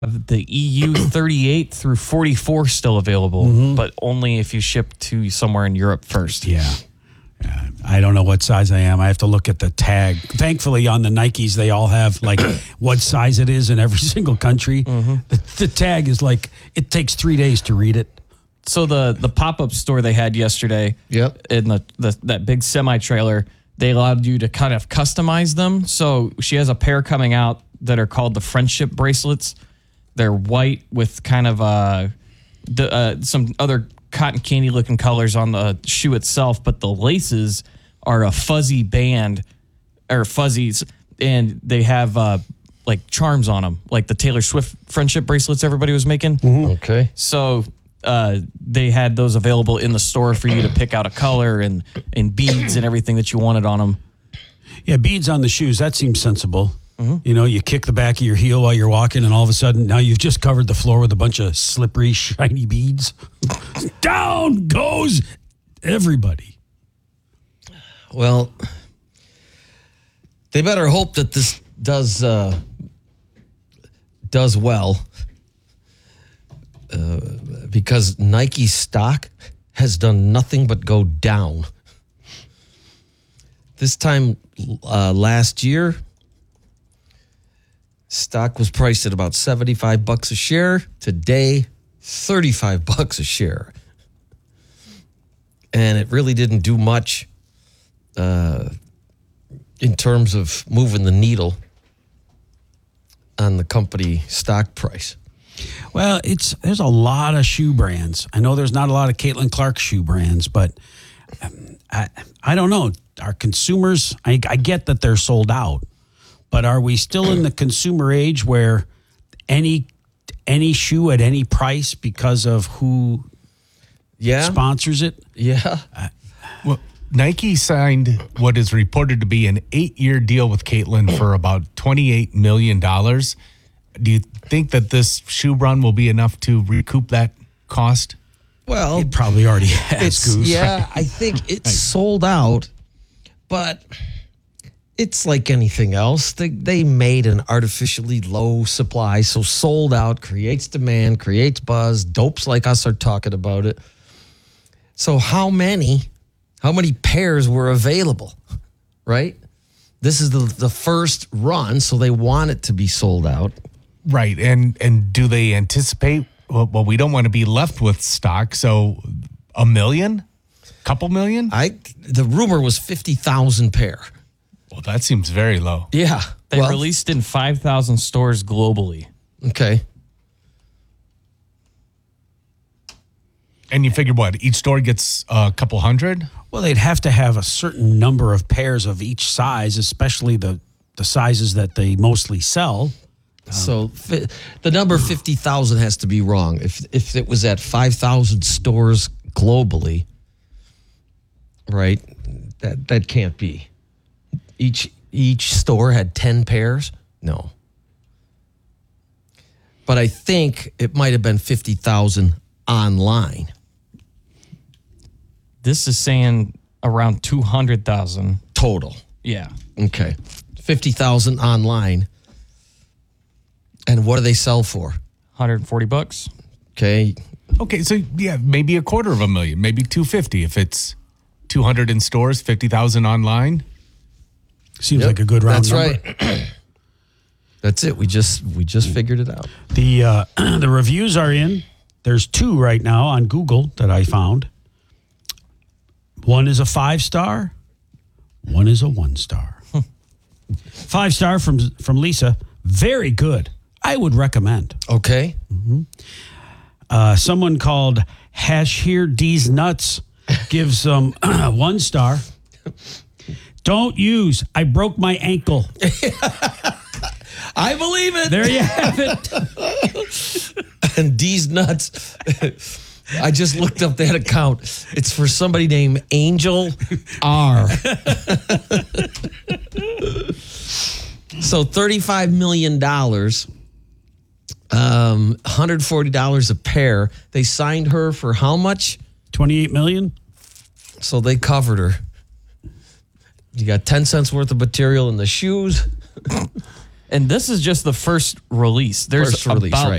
the EU 38 through 44 still available, but only if you ship to somewhere in Europe first. Yeah. I don't know what size I am. I have to look at the tag. Thankfully, on the Nikes, they all have like what size it is in every single country. The tag is like, it takes 3 days to read it. So the pop-up store they had yesterday, in that big semi-trailer, they allowed you to kind of customize them. So she has a pair coming out that are called the Friendship bracelets. They're white with kind of some other cotton candy looking colors on the shoe itself, but the laces are a fuzzy band or fuzzies, and they have like charms on them, like the Taylor Swift Friendship bracelets everybody was making. Okay. So they had those available in the store for you to pick out a color and beads and everything that you wanted on them. Yeah, beads on the shoes, that seems sensible. You know, you kick the back of your heel while you're walking, and all of a sudden, now you've just covered the floor with a bunch of slippery, shiny beads. Down goes everybody. Well, they better hope that this does well, because Nike stock has done nothing but go down. This time last year, stock was priced at about $75 a share. Today, $35 a share. And it really didn't do much in terms of moving the needle on the company stock price. Well, there's a lot of shoe brands. I know there's not a lot of Caitlin Clark shoe brands, but I don't know. Our consumers, I get that they're sold out. But are we still in the consumer age where any shoe at any price because of who sponsors it? Yeah. Well, Nike signed what is reported to be an 8-year deal with Caitlin for about $28 million. Do you think that this shoe run will be enough to recoup that cost? Well, it probably already has, Goose. Yeah, I think it's sold out, but it's like anything else. They made an artificially low supply, so sold out creates demand, creates buzz. Dopes like us are talking about it. So how many pairs were available, right? This is the first run, so they want it to be sold out. Right, and do they anticipate, well, we don't want to be left with stock, so 1 million? Couple million? The rumor was 50,000 pair. Well, that seems very low. Yeah. They released in 5,000 stores globally. Okay. And you figure what? Each store gets a couple hundred? Well, they'd have to have a certain number of pairs of each size, especially the sizes that they mostly sell. So the number 50,000 has to be wrong. If it was at 5,000 stores globally, right, that can't be. Each store had 10 pairs? No. But I think it might have been 50,000 online. This is saying around 200,000 total. Yeah. Okay. 50,000 online. And what do they sell for? $140. Okay. Okay, so yeah, maybe $250,000, maybe 250 if it's 200 in stores, 50,000 online. Seems like a good round That's number. right. That's it. We just figured it out. The reviews are in. There's 2 right now on Google that I found. One is a 5-star. One is a 1-star. 5-star from Lisa. Very good. I would recommend. Okay. Someone called Hash Here D's Nuts gives them 1 star. Don't use. I broke my ankle. I believe it. There you have it. And D's Nuts. I just looked up that account. It's for somebody named Angel R. So $35 million, $140 a pair. They signed her for how much? $28 million. So they covered her. You got 10 cents worth of material in the shoes. And this is just the first release. There's First release, about right.